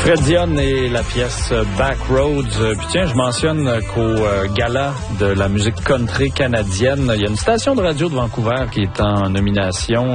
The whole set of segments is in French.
Fred Dionne et la pièce Backroads. Puis tiens, je mentionne qu'au gala de la musique country canadienne, il y a une station de radio de Vancouver qui est en nomination,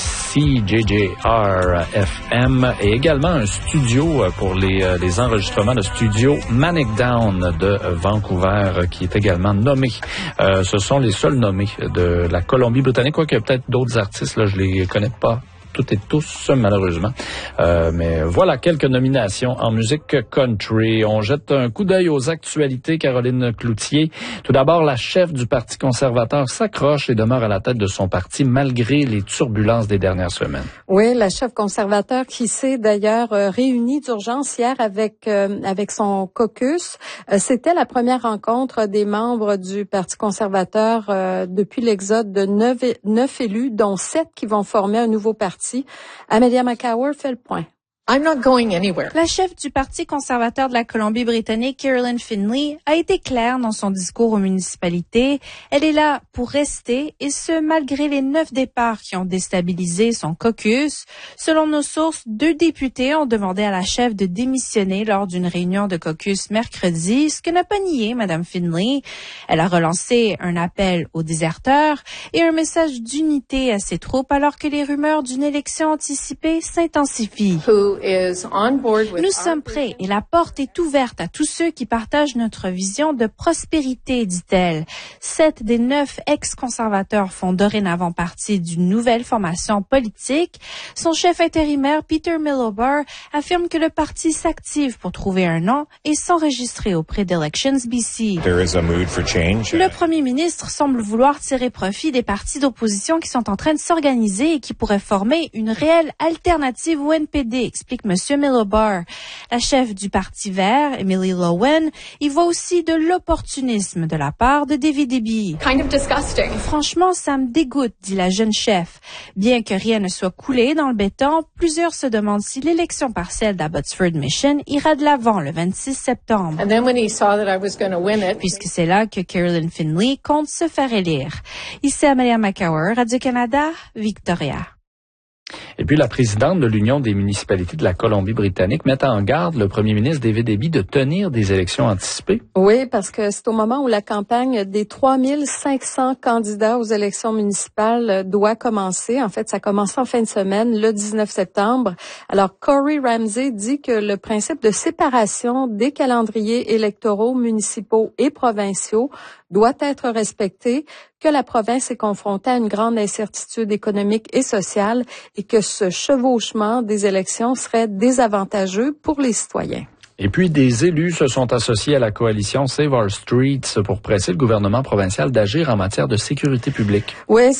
CJJR-FM, et également un studio pour les enregistrements, le studio Manic Down de Vancouver, qui est également nommé. Ce sont les seuls nommés de la Colombie-Britannique, quoique peut-être d'autres artistes, là, je les connais pas toutes et tous, malheureusement. Mais voilà quelques nominations en musique country. On jette un coup d'œil aux actualités, Caroline Cloutier. Tout d'abord, la chef du Parti conservateur s'accroche et demeure à la tête de son parti malgré les turbulences des dernières semaines. Oui, la chef conservateur qui s'est d'ailleurs réunie d'urgence hier avec son caucus. C'était la première rencontre des membres du Parti conservateur depuis l'exode de 9 élus, dont 7 qui vont former un nouveau parti. Amelia McCower fait le point. I'm not going anywhere. La chef du Parti conservateur de la Colombie-Britannique, Caroline Finlay, a été claire dans son discours aux municipalités. Elle est là pour rester, et ce, malgré les 9 départs qui ont déstabilisé son caucus. Selon nos sources, 2 députés ont demandé à la chef de démissionner lors d'une réunion de caucus mercredi, ce que n'a pas nié Mme Finlay. Elle a relancé un appel aux déserteurs et un message d'unité à ses troupes alors que les rumeurs d'une élection anticipée s'intensifient. Nous sommes prêts et la porte est ouverte à tous ceux qui partagent notre vision de prospérité, dit-elle. 7 des 9 ex-conservateurs font dorénavant partie d'une nouvelle formation politique. Son chef intérimaire, Peter Miliband, affirme que le parti s'active pour trouver un nom et s'enregistrer auprès d'Elections BC. Le premier ministre semble vouloir tirer profit des partis d'opposition qui sont en train de s'organiser et qui pourraient former une réelle alternative au NPD, explique M. Miliband. La chef du Parti vert, Emily Lowen, y voit aussi de l'opportunisme de la part de David Eby. Franchement, ça me dégoûte, dit la jeune chef. Bien que rien ne soit coulé dans le béton, plusieurs se demandent si l'élection partielle d'Abbotsford Mission ira de l'avant le 26 septembre. Puisque c'est là que Caroline Finlay compte se faire élire. Ici Amelia McCower, Radio-Canada, Victoria. Et puis, la présidente de l'Union des municipalités de la Colombie-Britannique met en garde le premier ministre David Eby de tenir des élections anticipées. Oui, parce que c'est au moment où la campagne des 3500 candidats aux élections municipales doit commencer. En fait, ça commence en fin de semaine, le 19 septembre. Alors, Corey Ramsey dit que le principe de séparation des calendriers électoraux municipaux et provinciaux doit être respecté, que la province est confrontée à une grande incertitude économique et sociale et que ce chevauchement des élections serait désavantageux pour les citoyens. Et puis, des élus se sont associés à la coalition Save Our Streets pour presser le gouvernement provincial d'agir en matière de sécurité publique. Oui,